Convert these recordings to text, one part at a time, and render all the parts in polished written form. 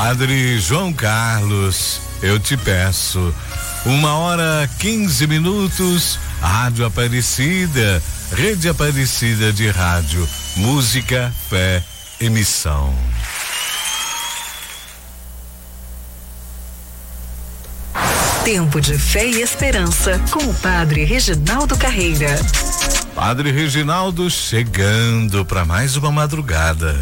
Padre João Carlos, eu te peço. 1h15, Rádio Aparecida, Rede Aparecida de Rádio, música, fé, emissão. Tempo de fé e esperança com o Padre Reginaldo Carreira. Padre Reginaldo chegando para mais uma madrugada.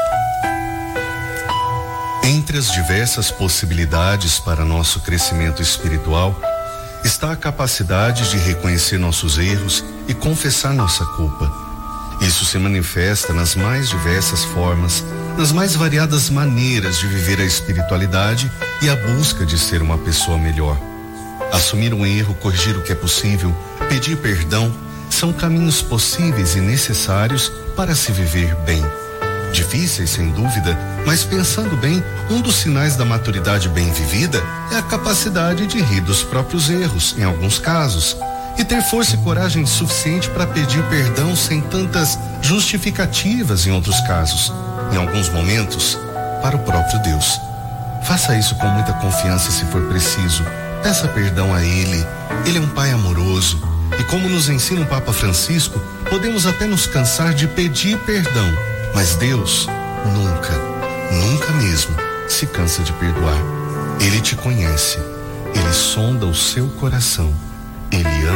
Entre as diversas possibilidades para nosso crescimento espiritual, está a capacidade de reconhecer nossos erros e confessar nossa culpa. Isso se manifesta nas mais diversas formas, nas mais variadas maneiras de viver a espiritualidade e a busca de ser uma pessoa melhor. Assumir um erro, corrigir o que é possível, pedir perdão, são caminhos possíveis e necessários para se viver bem. Difíceis, sem dúvida, mas pensando bem, um dos sinais da maturidade bem vivida é a capacidade de rir dos próprios erros, em alguns casos, e ter força e coragem suficiente para pedir perdão sem tantas justificativas em outros casos. Em alguns momentos, para o próprio Deus. Faça isso com muita confiança se for preciso. Peça perdão a Ele. Ele é um Pai amoroso. E como nos ensina o Papa Francisco, podemos até nos cansar de pedir perdão. Mas Deus nunca mesmo se cansa de perdoar. Ele te conhece. Ele sonda o seu coração. Ele ama.